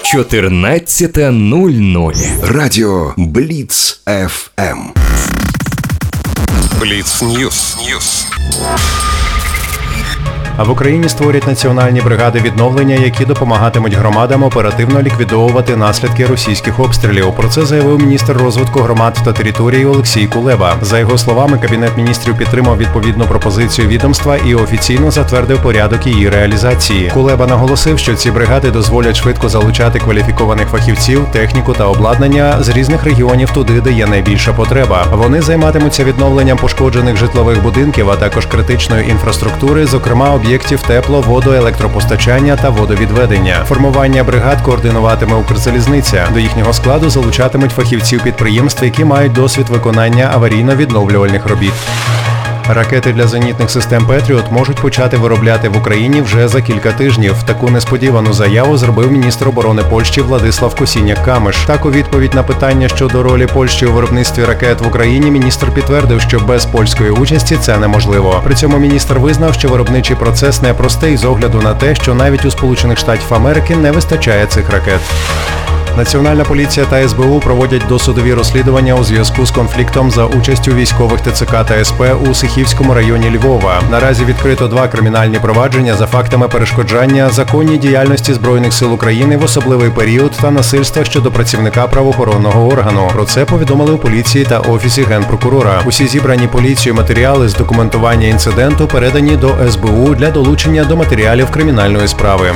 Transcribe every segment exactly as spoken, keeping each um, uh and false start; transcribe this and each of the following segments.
чотирнадцята нуль нуль. Радіо Бліц еф ем. Бліц Ньюс. Ньюс. А в Україні створять національні бригади відновлення, які допомагатимуть громадам оперативно ліквідовувати наслідки російських обстрілів. Про це заявив міністр розвитку громад та територій Олексій Кулеба. За його словами, Кабінет міністрів підтримав відповідну пропозицію відомства і офіційно затвердив порядок її реалізації. Кулеба наголосив, що ці бригади дозволять швидко залучати кваліфікованих фахівців, техніку та обладнання з різних регіонів туди, де є найбільша потреба. Вони займатимуться відновленням пошкоджених житлових будинків, а також критичної інфраструктури, зокрема об'єктів об'єктів тепло-, водо-, електропостачання та водовідведення. Формування бригад координуватиме Укрзалізниця. До їхнього складу залучатимуть фахівців підприємств, які мають досвід виконання аварійно-відновлювальних робіт. Ракети для зенітних систем «Петріот» можуть почати виробляти в Україні вже за кілька тижнів. Таку несподівану заяву зробив міністр оборони Польщі Владислав Косіняк-Камиш. Так, у відповідь на питання щодо ролі Польщі у виробництві ракет в Україні, міністр підтвердив, що без польської участі це неможливо. При цьому міністр визнав, що виробничий процес непростий з огляду на те, що навіть у Сполучених Штатів Америки не вистачає цих ракет. Національна поліція та ес бе у проводять досудові розслідування у зв'язку з конфліктом за участю військових те це ка та ес пе у Сихівському районі Львова. Наразі відкрито два кримінальні провадження за фактами перешкоджання законній діяльності Збройних сил України в особливий період та насильства щодо працівника правоохоронного органу. Про це повідомили у поліції та Офісі Генпрокурора. Усі зібрані поліцією матеріали з документування інциденту передані до ес бе у для долучення до матеріалів кримінальної справи.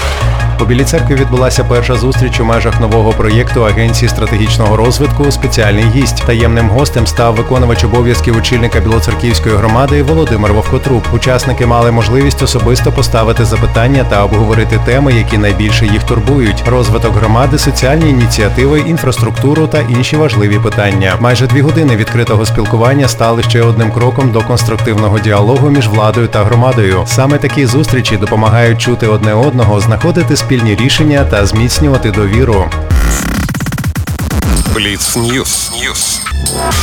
У Білій Церкві відбулася перша зустріч у межах нового проєкту Агенції стратегічного розвитку «Спеціальний гість». Таємним гостем став виконувач обов'язків очільника Білоцерківської громади Володимир Вовкотруб. Учасники мали можливість особисто поставити запитання та обговорити теми, які найбільше їх турбують – розвиток громади, соціальні ініціативи, інфраструктуру та інші важливі питання. Майже дві години відкритого спілкування стали ще одним кроком до конструктивного діалогу між владою та громадою. Саме такі зустрічі допомагають чути одне одного, знаходити спільні рішення та зміцнювати довіру. Бліц Ньюс. Ньюс.